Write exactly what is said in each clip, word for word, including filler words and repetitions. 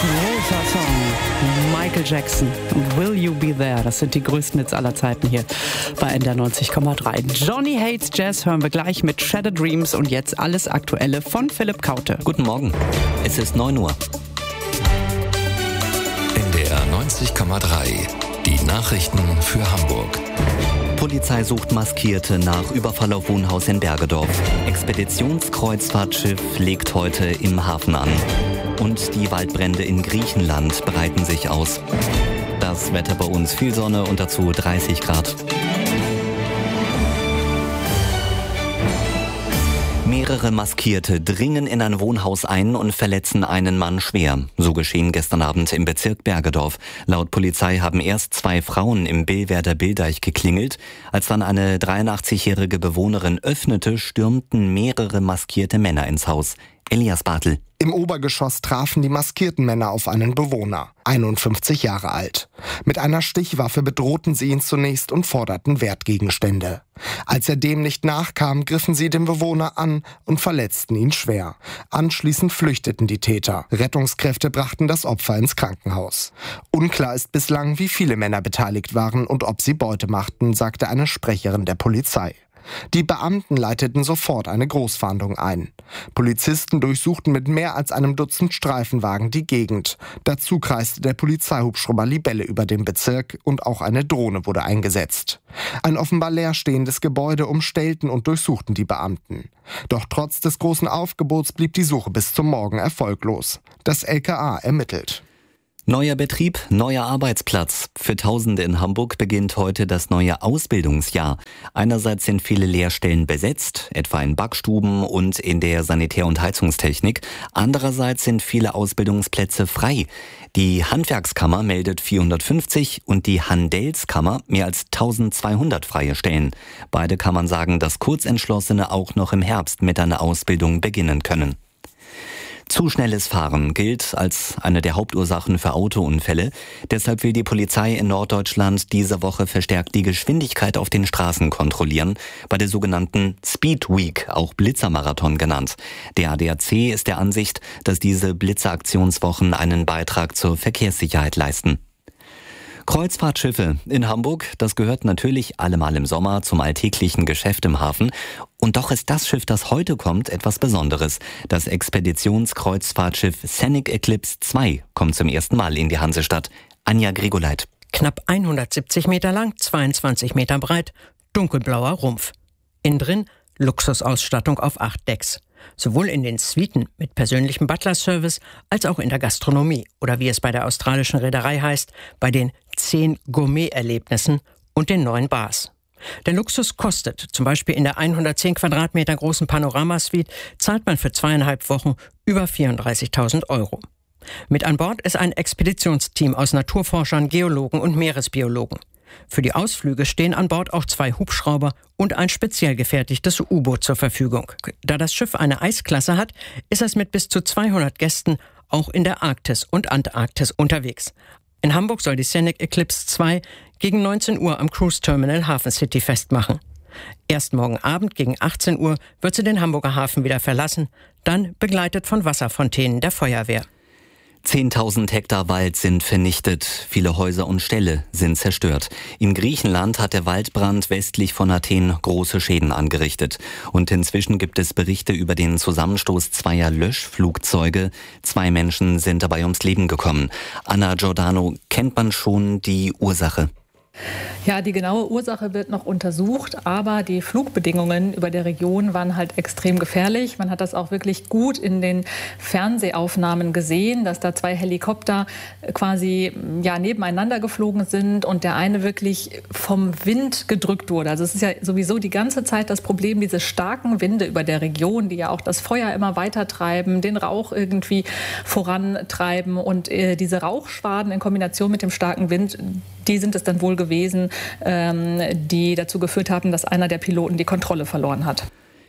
Großer Song. Michael Jackson. Will You Be There? Das sind die größten Hits aller Zeiten hier bei N D R neunzig Komma drei. Johnny Hates Jazz hören wir gleich mit Shattered Dreams und jetzt alles Aktuelle von Philipp Kaute. Guten Morgen. Es ist neun Uhr. N D R neunzig Komma drei. Die Nachrichten für Hamburg. Polizei sucht Maskierte nach Überfall auf Wohnhaus in Bergedorf. Expeditionskreuzfahrtschiff legt heute im Hafen an. Und die Waldbrände in Griechenland breiten sich aus. Das Wetter bei uns: viel Sonne und dazu dreißig Grad. Mehrere Maskierte dringen in ein Wohnhaus ein und verletzen einen Mann schwer. So geschehen gestern Abend im Bezirk Bergedorf. Laut Polizei haben erst zwei Frauen im Billwerder Billdeich geklingelt. Als dann eine dreiundachtzig-jährige Bewohnerin öffnete, stürmten mehrere maskierte Männer ins Haus. Elias Bartel. Im Obergeschoss trafen die maskierten Männer auf einen Bewohner, einundfünfzig Jahre alt. Mit einer Stichwaffe bedrohten sie ihn zunächst und forderten Wertgegenstände. Als er dem nicht nachkam, griffen sie den Bewohner an und verletzten ihn schwer. Anschließend flüchteten die Täter. Rettungskräfte brachten das Opfer ins Krankenhaus. Unklar ist bislang, wie viele Männer beteiligt waren und ob sie Beute machten, sagte eine Sprecherin der Polizei. Die Beamten leiteten sofort eine Großfahndung ein. Polizisten durchsuchten mit mehr als einem Dutzend Streifenwagen die Gegend. Dazu kreiste der Polizeihubschrauber Libelle über den Bezirk und auch eine Drohne wurde eingesetzt. Ein offenbar leerstehendes Gebäude umstellten und durchsuchten die Beamten. Doch trotz des großen Aufgebots blieb die Suche bis zum Morgen erfolglos. Das L K A ermittelt. Neuer Betrieb, neuer Arbeitsplatz. Für Tausende in Hamburg beginnt heute das neue Ausbildungsjahr. Einerseits sind viele Lehrstellen besetzt, etwa in Backstuben und in der Sanitär- und Heizungstechnik. Andererseits sind viele Ausbildungsplätze frei. Die Handwerkskammer meldet vierhundertfünfzig und die Handelskammer mehr als eintausendzweihundert freie Stellen. Beide Kammern sagen, dass Kurzentschlossene auch noch im Herbst mit einer Ausbildung beginnen können. Zu schnelles Fahren gilt als eine der Hauptursachen für Autounfälle. Deshalb will die Polizei in Norddeutschland diese Woche verstärkt die Geschwindigkeit auf den Straßen kontrollieren, bei der sogenannten Speed Week, auch Blitzermarathon genannt. Der A D A C ist der Ansicht, dass diese Blitzeraktionswochen einen Beitrag zur Verkehrssicherheit leisten. Kreuzfahrtschiffe in Hamburg, das gehört natürlich allemal im Sommer zum alltäglichen Geschäft im Hafen. Und doch ist das Schiff, das heute kommt, etwas Besonderes. Das Expeditionskreuzfahrtschiff Scenic Eclipse zwei kommt zum ersten Mal in die Hansestadt. Anja Grigoleit. Knapp hundertsiebzig Meter lang, zweiundzwanzig Meter breit, dunkelblauer Rumpf. Innen drin Luxusausstattung auf acht Decks. Sowohl in den Suiten mit persönlichem Butler-Service als auch in der Gastronomie oder wie es bei der australischen Reederei heißt, bei den zehn Gourmet-Erlebnissen und den neun Bars. Der Luxus kostet. Zum Beispiel in der hundertzehn Quadratmeter großen Panorama-Suite zahlt man für zweieinhalb Wochen über vierunddreißigtausend Euro. Mit an Bord ist ein Expeditionsteam aus Naturforschern, Geologen und Meeresbiologen. Für die Ausflüge stehen an Bord auch zwei Hubschrauber und ein speziell gefertigtes U-Boot zur Verfügung. Da das Schiff eine Eisklasse hat, ist es mit bis zu zweihundert Gästen auch in der Arktis und Antarktis unterwegs. In Hamburg soll die Scenic Eclipse zwei gegen neunzehn Uhr am Cruise Terminal Hafen City festmachen. Erst morgen Abend gegen achtzehn Uhr wird sie den Hamburger Hafen wieder verlassen, dann begleitet von Wasserfontänen der Feuerwehr. zehntausend Hektar Wald sind vernichtet, viele Häuser und Ställe sind zerstört. In Griechenland hat der Waldbrand westlich von Athen große Schäden angerichtet. Und inzwischen gibt es Berichte über den Zusammenstoß zweier Löschflugzeuge. Zwei Menschen sind dabei ums Leben gekommen. Anna Giordano, kennt man schon die Ursache? Ja, die genaue Ursache wird noch untersucht, aber die Flugbedingungen über der Region waren halt extrem gefährlich. Man hat das auch wirklich gut in den Fernsehaufnahmen gesehen, dass da zwei Helikopter quasi ja, nebeneinander geflogen sind und der eine wirklich vom Wind gedrückt wurde. Also es ist ja sowieso die ganze Zeit das Problem, diese starken Winde über der Region, die ja auch das Feuer immer weiter treiben, den Rauch irgendwie vorantreiben und äh, diese Rauchschwaden in Kombination mit dem starken Wind, die sind es dann wohl gewesen, ähm, die dazu geführt haben, dass einer der Piloten die Kontrolle verloren hat.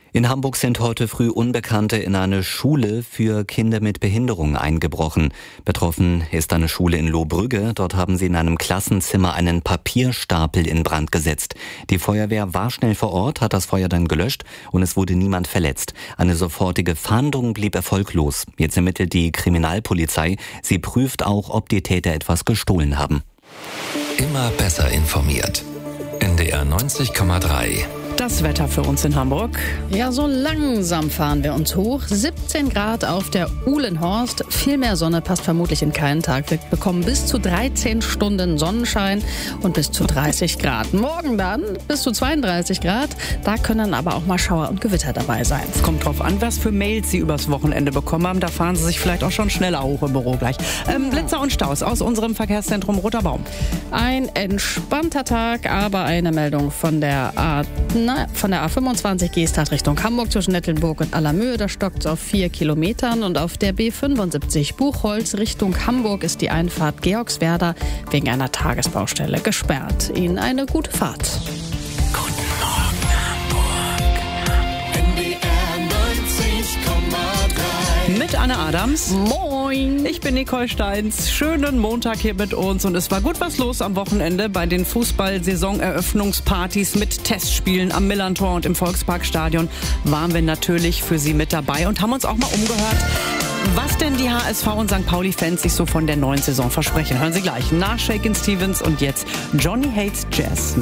In Hamburg sind heute früh Unbekannte in eine Schule für Kinder mit Behinderung eingebrochen. Betroffen ist eine Schule in Lohbrügge. Dort haben sie in einem Klassenzimmer einen Papierstapel in Brand gesetzt. Die Feuerwehr war schnell vor Ort, hat das Feuer dann gelöscht und es wurde niemand verletzt. Eine sofortige Fahndung blieb erfolglos. Jetzt ermittelt die Kriminalpolizei. Sie prüft auch, ob die Täter etwas gestohlen haben. Immer besser informiert. N D R neunzig Komma drei. Das Wetter für uns in Hamburg. Ja, so langsam fahren wir uns hoch. siebzehn Grad auf der Uhlenhorst. Viel mehr Sonne passt vermutlich in keinen Tag. Wir bekommen bis zu dreizehn Stunden Sonnenschein und bis zu dreißig Grad. Morgen dann bis zu zweiunddreißig Grad. Da können aber auch mal Schauer und Gewitter dabei sein. Es kommt drauf an, was für Mails Sie übers Wochenende bekommen haben. Da fahren Sie sich vielleicht auch schon schneller hoch im Büro gleich. Ähm, Blitzer und Staus aus unserem Verkehrszentrum Roter Baum. Ein entspannter Tag, aber eine Meldung von der A Von der A fünfundzwanzig Geesthacht Richtung Hamburg zwischen Nettelnburg und Allermöhe, da stockt es auf vier Kilometern. Und auf der B fünfundsiebzig Buchholz Richtung Hamburg ist die Einfahrt Georgswerder wegen einer Tagesbaustelle gesperrt. Ihnen eine gute Fahrt. Guten Morgen, Hamburg. N D R neunzig Komma drei. Mit Anne Adams. Moin! Ich bin Nicole Steins. Schönen Montag hier mit uns. Und es war gut was los am Wochenende bei den Fußball-Saisoneröffnungspartys mit Testspielen am Millerntor und im Volksparkstadion. Waren wir natürlich für Sie mit dabei und haben uns auch mal umgehört, was denn die H S V und Sankt Pauli-Fans sich so von der neuen Saison versprechen. Hören Sie gleich nach Shakin' Stevens und jetzt Johnny Hates Jazz.